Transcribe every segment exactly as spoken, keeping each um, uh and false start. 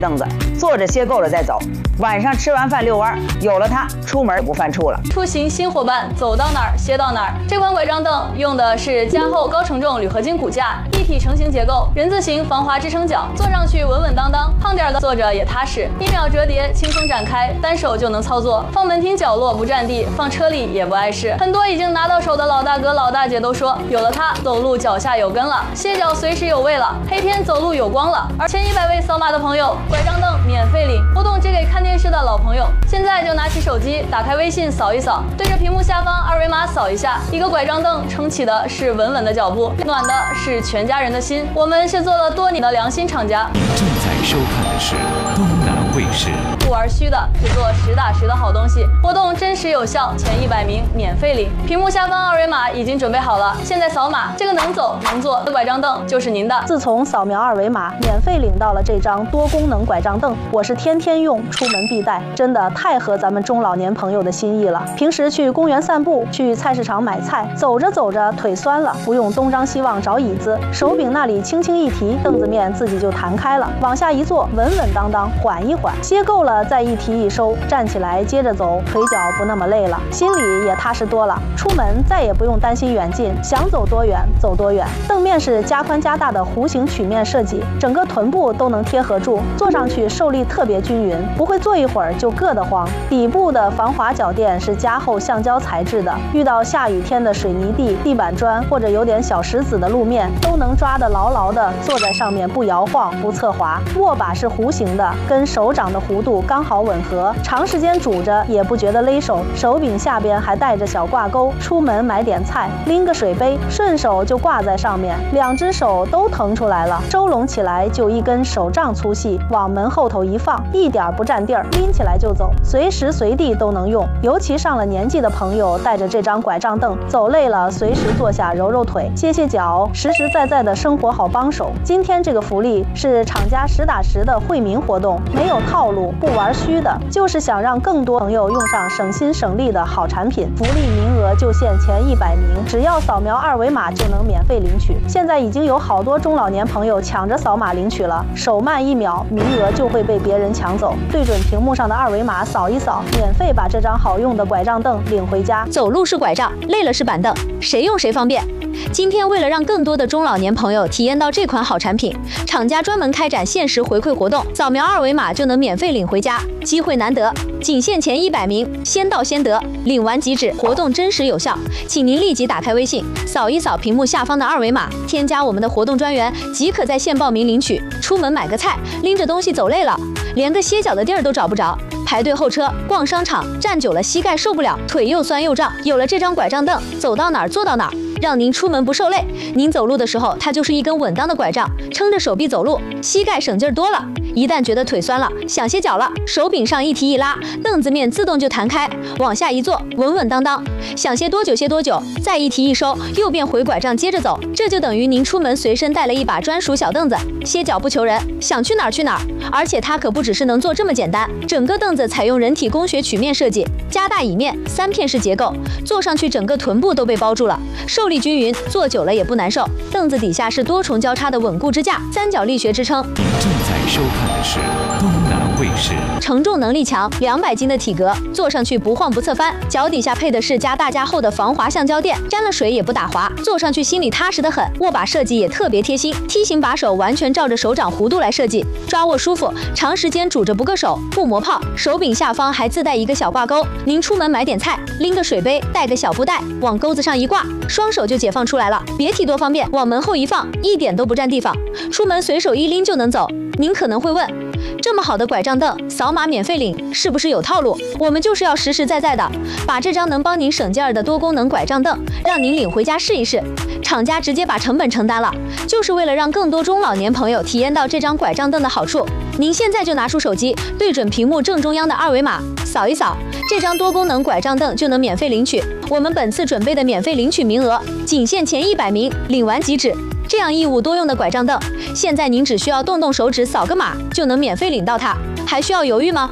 凳子，坐着歇够了再走。晚上吃完饭遛弯，有了它，出门也不犯怵了。 出行新伙伴，走到哪儿歇到哪儿。这款拐杖凳用的是加厚高承重铝合金骨架，一体成型结构，人字形防滑支撑脚，坐上去稳稳当当。胖点的坐着也踏实，一秒折叠，轻松展开，单手就能操作。放门厅角落不占地，放车里也不碍事。很多已经拿到手的老大哥老大姐都说，有了它，走路脚下有根了，歇脚随时有位了，黑天走路有光了。而前一百位扫码的朋友，拐杖凳免费领，活动只给看电视的老朋友。现在就拿起手机，打开微信扫一扫，对着屏幕下方二维码扫一下，一个拐杖凳撑起的是稳稳的脚步，暖的是全家人的心。我们是做了多年的良心厂家。 你正在收看的是东南卫视。 不玩虚的，只做实打实的好东西。活动真实有效，前一百名免费领。屏幕下方二维码已经准备好了，现在扫码，这个能走能坐的拐杖凳就是您的。 自从扫描二维码，免费领到了这张多功能拐杖凳，我是天天用，出门必带，真的太合咱们中老年朋友的心意了。平时去公园散步，去菜市场买菜，走着走着腿酸了，不用东张西望找椅子，手柄那里轻轻一提，凳子面自己就弹开了，往下一坐，稳稳当当，缓一缓，歇够了再一提一收，站起来接着走，腿脚不那么累了，心里也踏实多了。出门再也不用担心远近，想走多远走多远。凳面是加宽加大的弧形曲面设计，整个臀部都能贴合住，坐上去受力特别均匀，不会坐一会儿就硌得慌。底部的防滑脚垫是加厚橡胶材质的，遇到下雨天的水泥地、地板砖或者有点小石子的路面，都能抓得牢牢的，坐在上面不摇晃不侧滑。握把是弧形的，跟手掌的弧度刚好吻合，长时间拄着也不觉得勒手。手柄下边还带着小挂钩，出门买点菜，拎个水杯，顺手就挂在上面，两只手都腾出来了，收拢起来就一根手杖粗细，往门后头一放，一点不占地儿，拎起来就走，随时随地都能用。尤其上了年纪的朋友，带着这张拐杖凳，走累了随时坐下揉揉腿、歇歇脚，实实在在的生活好帮手。今天这个福利是厂家实打实的惠民活动，没有套路，不玩虚的，就是想让更多朋友用上省心省力的好产品。福利名额就限前一百名，只要扫描二维码就能免费领取。现在已经有好多中老年朋友抢着扫码领取了，手慢一秒，名额就会被别人抢走。对准屏幕上的二维码扫一扫，免费把这张好用的拐杖凳领回家。 走路是拐杖，累了是板凳，谁用谁方便。今天为了让更多的中老年朋友体验到这款好产品，厂家专门开展限时回馈活动，扫描二维码就能免费领回家，机会难得，仅限前一百名，先到先得，领完即止，活动真实有效，请您立即打开微信，扫一扫屏幕下方的二维码，添加我们的活动专员，即可在线报名领取。出门买个菜，拎着东西走累了，连个歇脚的地儿都找不着，排队候车、逛商场，站久了膝盖受不了，腿又酸又胀。有了这张拐杖凳，走到哪儿坐到哪儿，让您出门不受累。您走路的时候，它就是一根稳当的拐杖，撑着手臂走路，膝盖省劲儿多了。一旦觉得腿酸了，想歇脚了，手柄上一提一拉，凳子面自动就弹开，往下一坐，稳稳当当，想歇多久歇多久，再一提一收，又变回拐杖接着走。这就等于您出门随身带了一把专属小凳子，歇脚不求人，想去哪儿去哪儿。而且它可不只是能坐这么简单，整个凳子采用人体工学曲面设计，加大椅面，三片式结构，坐上去整个臀部都被包住了，受力均匀，坐久了也不难受。凳子底下是多重交叉的稳固支架，三角力学支撑。 你正在收看的是东南卫视。 承重能力强，两百斤的体格，坐上去不晃不侧翻。脚底下配的是加大加厚的防滑橡胶垫，沾了水也不打滑，坐上去心里踏实得很。握把设计也特别贴心，梯形把手完全照着手掌弧度来设计，抓握舒服，长时间拄着不硌手，不磨泡。手柄下方还自带一个小挂钩，您出门买点菜，拎个水杯，带个小布袋，往钩子上一挂，双手就解放出来了。别提多方便，往门后一放，一点都不占地方，出门随手一拎就能走。您可能会问，这么好的拐杖凳，扫码免费领，是不是有套路？我们就是要实实在在的，把这张能帮您省劲儿的多功能拐杖凳，让您领回家试一试。厂家直接把成本承担了，就是为了让更多中老年朋友体验到这张拐杖凳的好处。您现在就拿出手机，对准屏幕正中央的二维码，扫一扫，这张多功能拐杖凳就能免费领取。我们本次准备的免费领取名额，仅限前一百名，领完即止。这样一物多用的拐杖凳，现在您只需要动动手指扫个码就能免费领到它，还需要犹豫吗？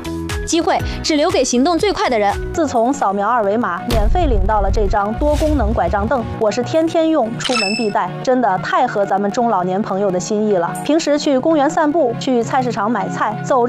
机会只留给行动最快的人。 自从扫描二维码免费领到了这张多功能拐杖凳，我是天天用，出门必带，真的太合咱们中老年朋友的心意了。平时去公园散步，去菜市场买菜，走